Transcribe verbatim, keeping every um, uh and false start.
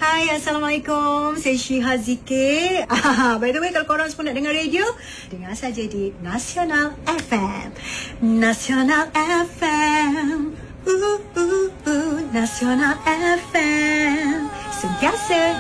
Hai, Assalamualaikum. Saya Syiha Zikir. Ah, by the way, kalau korang semua nak dengar radio, dengar saja di Nasional F M. Nasional F M. Uh, uh, uh, Nasional F M. Sentiasa